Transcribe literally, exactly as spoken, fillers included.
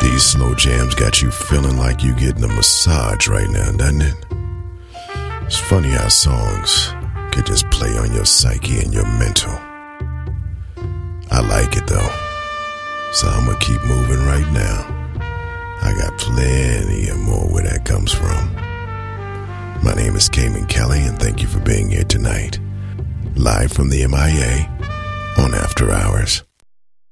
These slow jams got you feeling like you getting a massage right now, doesn't it? It's funny how songs could just play on your psyche and your mental. I like it though, so I'm gonna keep moving right now. I got plenty of more where that comes from. My name is Cayman Kelly, and thank you for being here tonight. Live from the M I A on After Hours.